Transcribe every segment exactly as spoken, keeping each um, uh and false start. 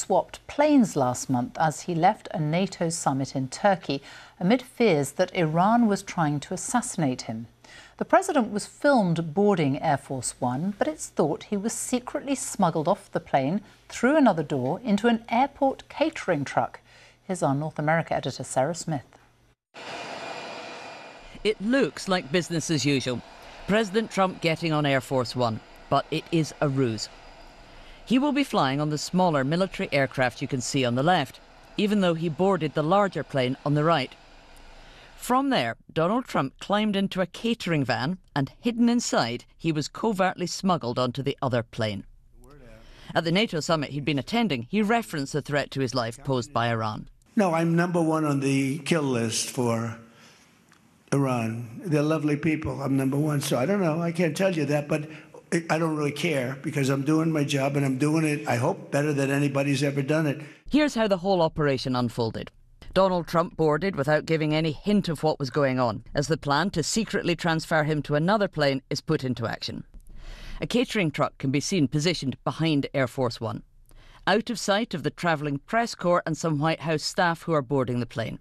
swapped planes last month as he left a NATO summit in Turkey amid fears that Iran was trying to assassinate him. The president was filmed boarding Air Force One, but it's thought he was secretly smuggled off the plane through another door into an airport catering truck. Here's our North America editor, Sarah Smith. It looks like business as usual. President Trump getting on Air Force One, but it is a ruse. He will be flying on the smaller military aircraft you can see on the left, even though he boarded the larger plane on the right. From there, Donald Trump climbed into a catering van and, hidden inside, he was covertly smuggled onto the other plane. At the NATO summit he'd been attending, he referenced the threat to his life posed by Iran. No, I'm number one on the kill list for Iran. They're lovely people. I'm number one. So I don't know. I can't tell you that, but I don't really care because I'm doing my job and I'm doing it, I hope, better than anybody's ever done it. Here's how the whole operation unfolded. Donald Trump boarded without giving any hint of what was going on, as the plan to secretly transfer him to another plane is put into action. A catering truck can be seen positioned behind Air Force One, out of sight of the travelling press corps and some White House staff who are boarding the plane.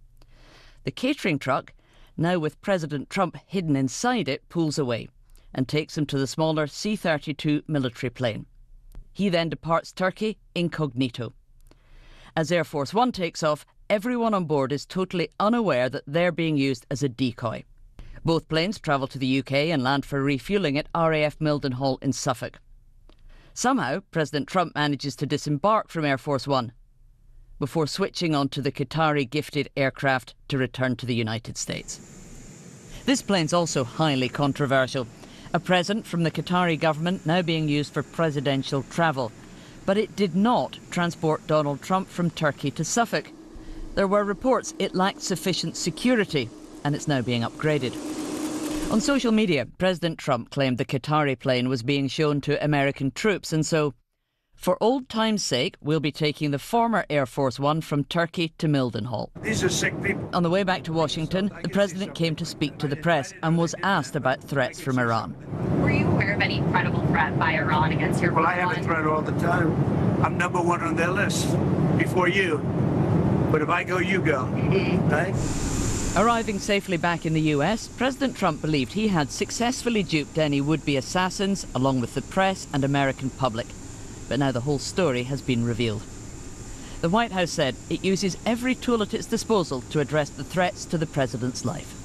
The catering truck, now with President Trump hidden inside it, pulls away and takes him to the smaller C thirty-two military plane. He then departs Turkey incognito. As Air Force One takes off, everyone on board is totally unaware that they're being used as a decoy. Both planes travel to the U K and land for refuelling at R A F Mildenhall in Suffolk. Somehow, President Trump manages to disembark from Air Force One before switching onto the Qatari-gifted aircraft to return to the United States. This plane's also highly controversial. A present from the Qatari government now being used for presidential travel. But it did not transport Donald Trump from Turkey to Suffolk. There were reports it lacked sufficient security, and it's now being upgraded. On social media, President Trump claimed the Qatari plane was being shown to American troops, and so, for old time's sake, we'll be taking the former Air Force One from Turkey to Mildenhall. These are sick people. On the way back to Washington, the president came to speak to the press and was asked about threats from Iran. Were you aware of any credible threat by Iran against your Well, I have a threat all the time. I'm number one on their list before you. But if I go, you go. Mm-hmm. Right? Arriving safely back in the U S, President Trump believed he had successfully duped any would-be assassins, along with the press and American public. But now the whole story has been revealed. The White House said it uses every tool at its disposal to address the threats to the president's life.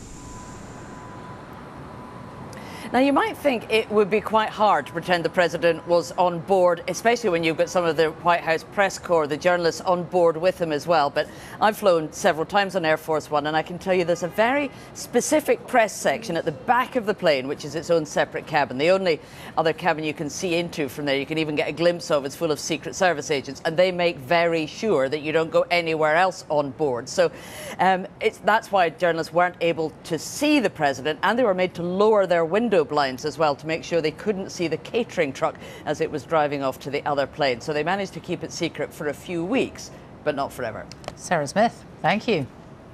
Now, you might think it would be quite hard to pretend the president was on board, especially when you've got some of the White House press corps, the journalists on board with him as well. But I've flown several times on Air Force One, and I can tell you there's a very specific press section at the back of the plane, which is its own separate cabin. The only other cabin you can see into from there, you can even get a glimpse of, it's full of Secret Service agents, and they make very sure that you don't go anywhere else on board. So um, it's, that's why journalists weren't able to see the president, and they were made to lower their window blinds as well to make sure they couldn't see the catering truck as it was driving off to the other plane. So they managed to keep it secret for a few weeks, but not forever. Sarah Smith, thank you.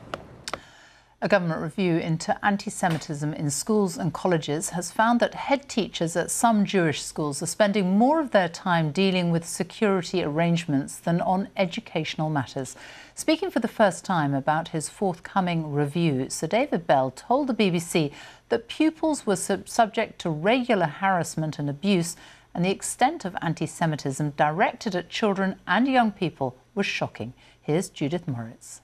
A government review into anti-Semitism in schools and colleges has found that head teachers at some Jewish schools are spending more of their time dealing with security arrangements than on educational matters. Speaking for the first time about his forthcoming review, Sir David Bell told the B B C that pupils were sub subject to regular harassment and abuse, and the extent of anti-Semitism directed at children and young people was shocking. Here's Judith Moritz.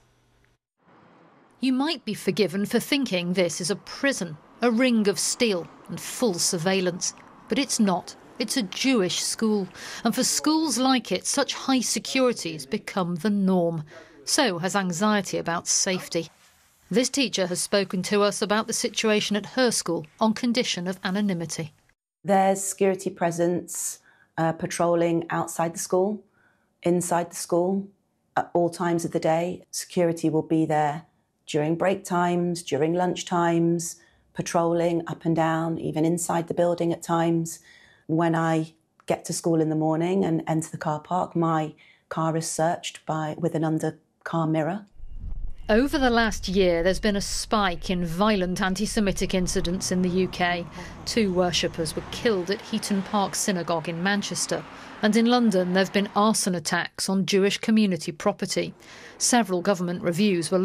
You might be forgiven for thinking this is a prison, a ring of steel and full surveillance. But it's not. It's a Jewish school. And for schools like it, such high security has become the norm. So has anxiety about safety. This teacher has spoken to us about the situation at her school on condition of anonymity. There's security presence uh, patrolling outside the school, inside the school, at all times of the day. Security will be there during break times, during lunch times, patrolling up and down, even inside the building at times. When I get to school in the morning and enter the car park, my car is searched by with an under-car mirror. Over the last year, there's been a spike in violent anti-Semitic incidents in the U K. Two worshippers were killed at Heaton Park Synagogue in Manchester. And in London, there have been arson attacks on Jewish community property. Several government reviews were